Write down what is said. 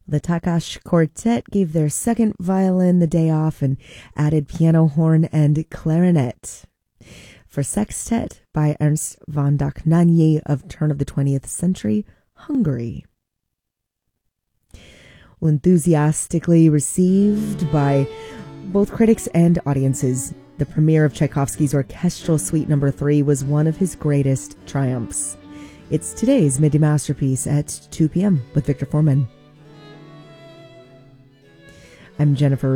The Takash Quartet gave their second violin the day off and added piano, horn, and clarinet. For Sextet by Ernst von Dohnanyi of turn of the 20th century, Hungary. Well, enthusiastically received by both critics and audiences, the premiere of Tchaikovsky's Orchestral Suite No. 3 was one of his greatest triumphs. It's today's midday masterpiece at 2 p.m. with Victor Foreman. I'm Jennifer